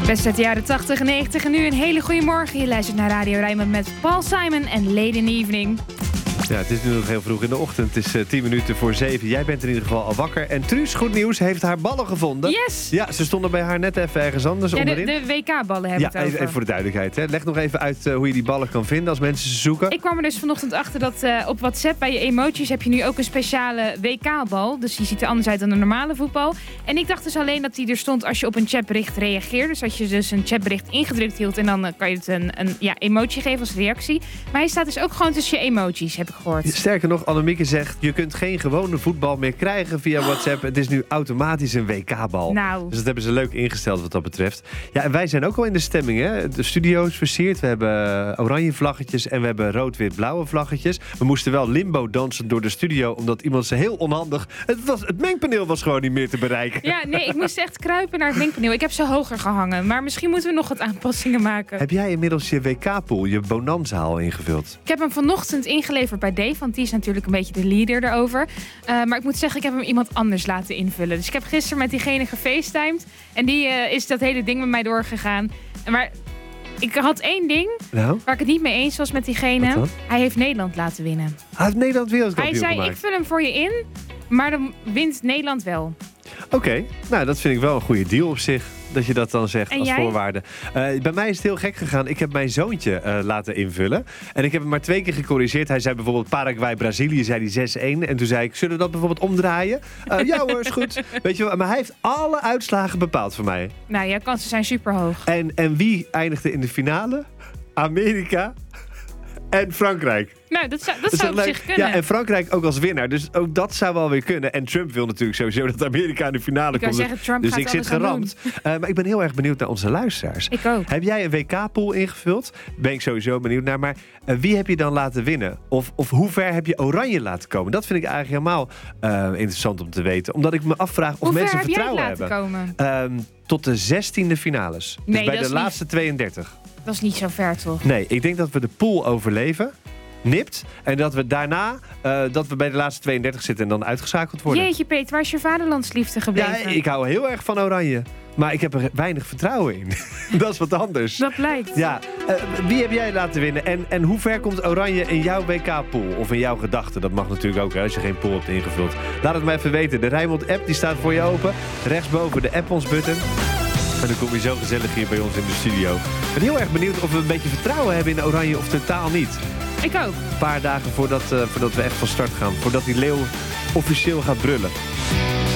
Best uit de jaren 80 en 90 en nu een hele goede morgen. Je luistert naar Radio Rijnmond met Paul Simon en Late in the Evening. Ja, het is nu nog heel vroeg in de ochtend. Het is 10 minuten voor 7. Jij bent in ieder geval al wakker. En Truus, goed nieuws, heeft haar ballen gevonden. Yes! Ja, ze stonden bij haar net even ergens anders onderin. De WK-ballen hebben we het over. Even voor de duidelijkheid. Hè. Leg nog even uit hoe je die ballen kan vinden als mensen ze zoeken. Ik kwam er dus vanochtend achter dat op WhatsApp bij je emojis heb je nu ook een speciale WK-bal. Dus die ziet er anders uit dan een normale voetbal. En ik dacht dus alleen dat die er stond als je op een chatbericht reageerde. Dus als je dus een chatbericht ingedrukt hield en dan kan je het een emoji geven als reactie. Maar hij staat dus ook gewoon tussen je emojis, heb ik gehoord. Sterker nog, Annemieke zegt, je kunt geen gewone voetbal meer krijgen via WhatsApp. Het is nu automatisch een WK-bal. Nou. Dus dat hebben ze leuk ingesteld wat dat betreft. Ja, en wij zijn ook al in de stemming, hè. De studio is versierd. We hebben oranje vlaggetjes en we hebben rood-wit-blauwe vlaggetjes. We moesten wel limbo dansen door de studio, omdat iemand ze heel onhandig... Het mengpaneel was gewoon niet meer te bereiken. Ja, nee, ik moest echt kruipen naar het mengpaneel. Ik heb ze hoger gehangen, maar misschien moeten we nog wat aanpassingen maken. Heb jij inmiddels je WK-pool, je Bonanza al ingevuld? Ik heb hem vanochtend ingeleverd bij Dave, want die is natuurlijk een beetje de leader erover. Maar ik moet zeggen, ik heb hem iemand anders laten invullen. Dus ik heb gisteren met diegene gefacetimed en die is dat hele ding met mij doorgegaan. Maar ik had één ding waar ik het niet mee eens was met diegene. Hij heeft Nederland laten winnen. Hij heeft Nederland wereldkampioen gemaakt. gemaakt. Ik vul hem voor je in, maar dan wint Nederland wel. Oké, nou dat vind ik wel een goede deal op zich. Dat je dat dan zegt en als jij? voorwaarde. Bij mij is het heel gek gegaan. Ik heb mijn zoontje laten invullen. En ik heb hem maar 2 keer gecorrigeerd. Hij zei bijvoorbeeld Paraguay-Brazilië, zei hij 6-1. En toen zei ik, zullen we dat bijvoorbeeld omdraaien? Ja hoor, is goed. Weet je wel, maar hij heeft alle uitslagen bepaald voor mij. Nou, jouw kansen zijn super hoog. En wie eindigde in de finale? Amerika en Frankrijk. Nou, dat zou op zich kunnen. Ja, en Frankrijk ook als winnaar. Dus ook dat zou wel weer kunnen. En Trump wil natuurlijk sowieso dat Amerika in de finale komt. Zeggen, Trump dus gaat ik zit geramd. Maar ik ben heel erg benieuwd naar onze luisteraars. Ik ook. Heb jij een WK-pool ingevuld? Ben ik sowieso benieuwd naar. Maar wie heb je dan laten winnen? Of hoe ver heb je Oranje laten komen? Dat vind ik eigenlijk helemaal interessant om te weten. Omdat ik me afvraag of mensen vertrouwen hebben. Hoe ver heb jij laten komen? Tot de 16e finales. Dus nee, bij de laatste 32. Dat is niet zo ver, toch? Nee, ik denk dat we de pool overleven. Nipt. En dat we daarna dat we bij de laatste 32 zitten en dan uitgeschakeld worden. Jeetje Peter, waar is je vaderlandsliefde gebleven? Ja, ik hou heel erg van Oranje. Maar ik heb er weinig vertrouwen in. Dat is wat anders. Dat blijkt. Ja, wie heb jij laten winnen? En hoe ver komt Oranje in jouw WK-pool? Of in jouw gedachten? Dat mag natuurlijk ook, hè, als je geen pool hebt ingevuld. Laat het maar even weten. De Rijnmond-app die staat voor je open. Rechtsboven de app ons button. En dan kom je zo gezellig hier bij ons in de studio. Ik ben heel erg benieuwd of we een beetje vertrouwen hebben in Oranje of totaal niet. Ik ook. Een paar dagen voordat we echt van start gaan. Voordat die leeuw officieel gaat brullen.